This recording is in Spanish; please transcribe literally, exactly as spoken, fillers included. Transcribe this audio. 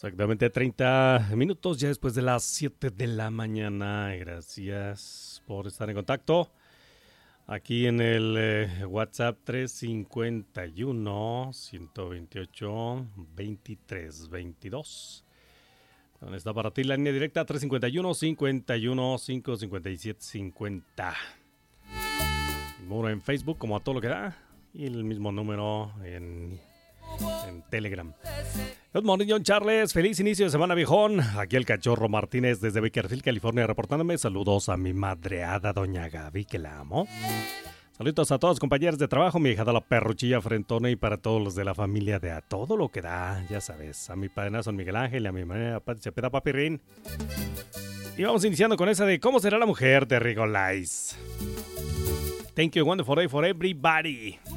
Exactamente treinta minutos ya después de las siete de la mañana. Gracias por estar en contacto. Aquí en el eh, WhatsApp tres cinco uno, uno dos ocho, veintitrés veintidós. ¿Dónde está para ti la línea directa? tres cinco uno, cincuenta y uno, cinco cincuenta y siete cincuenta. El muro en Facebook como a todo lo que da. Y el mismo número en, en Telegram. Good morning, John Charles. Feliz inicio de semana, viejón. Aquí el Cachorro Martínez desde Bakersfield, California, reportándome. Saludos a mi madreada doña Gaby, que la amo. Saludos a todos los compañeros de trabajo, mi hija de la perruchilla frentona y para todos los de la familia de a todo lo que da, ya sabes. A mi padrenazo Miguel Ángel y a mi manera Pati Cepeda Papirrín. Y vamos iniciando con esa de ¿cómo será la mujer de Rigolize? Thank you, wonderful day for everybody.